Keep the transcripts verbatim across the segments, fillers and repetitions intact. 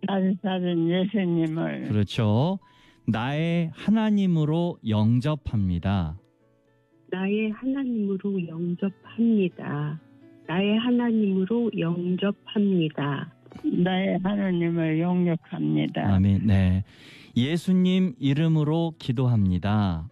살살은 예수님을 그렇죠. 나의 하나님으로 영접합니다. 나의 하나님으로 영접합니다. 나의 하나님으로 영접합니다. 나의 하나님을 영접합니다. 아멘. 네. 예수님 이름으로 기도합니다.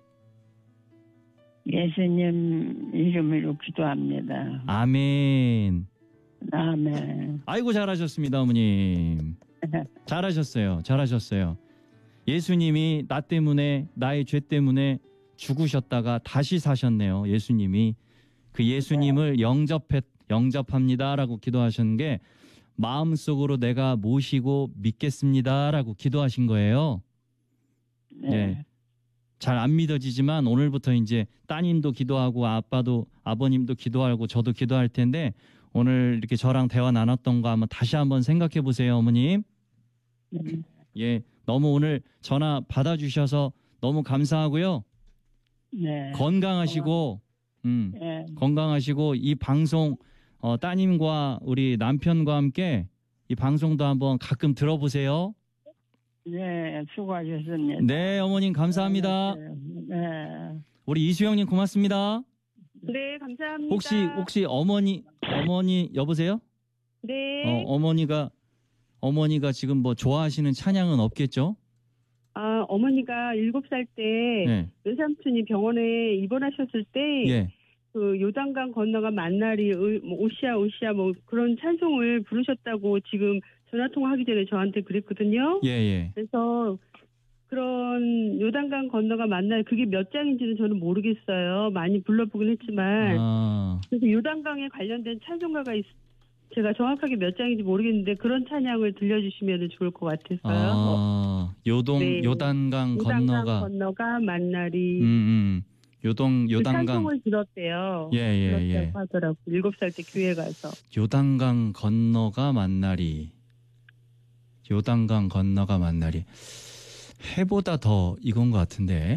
예수님 이름으로 기도합니다. 아멘. 아멘. 아이고 잘하셨습니다, 어머님. 잘하셨어요. 잘하셨어요. 예수님이 나 때문에 나의 죄 때문에 죽으셨다가 다시 사셨네요. 예수님이 그 예수님을 영접했 영접합니다라고 기도하신 게 마음속으로 내가 모시고 믿겠습니다라고 기도하신 거예요. 네. 네. 잘 안 믿어지지만 오늘부터 이제 따님도 기도하고 아빠도 아버님도 기도하고 저도 기도할 텐데 오늘 이렇게 저랑 대화 나눴던 거 한번 다시 한번 생각해 보세요, 어머님. 네. 예, 너무 오늘 전화 받아주셔서 너무 감사하고요. 네. 건강하시고, 음, 네. 건강하시고 이 방송 어, 따님과 우리 남편과 함께 이 방송도 한번 가끔 들어보세요. 네, 수고하셨습니다. 네, 어머님 감사합니다. 네. 우리 이수영님 고맙습니다. 네, 감사합니다. 혹시 혹시 어머니 어머니 여보세요? 네. 어, 어머니가 어머니가 지금 뭐 좋아하시는 찬양은 없겠죠? 아, 어머니가 일곱 살 때 네. 외삼촌이 병원에 입원하셨을 때 예. 그 요단강 건너가 만날이 의- 뭐 오시아 오시아 뭐 그런 찬송을 부르셨다고 지금 전화 통화하기 전에 저한테 그랬거든요. 예, 예. 그래서 그런 요단강 건너가 만날 그게 몇 장인지는 저는 모르겠어요. 많이 불러보긴 했지만 아, 그래서 요단강에 관련된 찬송가가 있, 제가 정확하게 몇 장인지 모르겠는데 그런 찬양을 들려주시면 좋을 것 같았어요. 아, 요동 네. 요단강 요단강 건너가 건너가 만날이 음, 음. 요동 그 요단강 찬송을 들었대요. 예, 예, 예. 들었다고 하더라고. 일곱 살 때 교회 가서. 요단강 건너가 만나리. 요단강 건너가 만나리. 해보다 더 이건 것 같은데.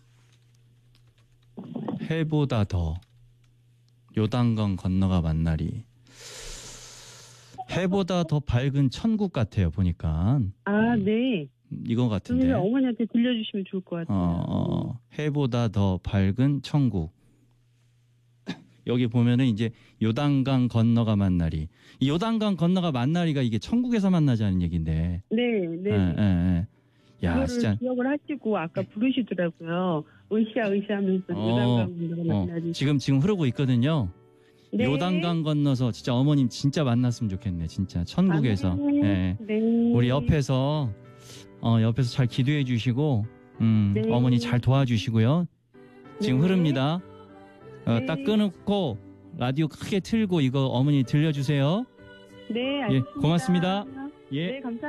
해보다 더. 요단강 건너가 만나리. 해보다 더 밝은 천국 같아요, 보니까. 아, 네. 이건 같은데. 그러면 어머니한테 들려주시면 좋을 것 같아요. 어, 어, 해보다 더 밝은 천국. 여기 보면은 이제 요단강 건너가 만나리. 이 요단강 건너가 만나리가 이게 천국에서 만나자는 얘기인데. 네, 네. 예, 예, 예. 야, 그거를 진짜. 기억을 하시고 아까 부르시더라고요. 으쌰 으쌰 하면서 어, 요단강 건너가 어, 만날이. 지금 지금 흐르고 있거든요. 네. 요단강 건너서 진짜 어머님 진짜 만났으면 좋겠네. 진짜 천국에서. 아, 네. 예. 네. 우리 옆에서 어, 옆에서 잘 기도해 주시고 음, 네. 어머니 잘 도와주시고요. 지금 네. 흐릅니다. 어, 네. 딱 끊고 라디오 크게 틀고 이거 어머니 들려주세요. 네, 예, 알겠습니다. 고맙습니다. 예. 네, 감사합니다.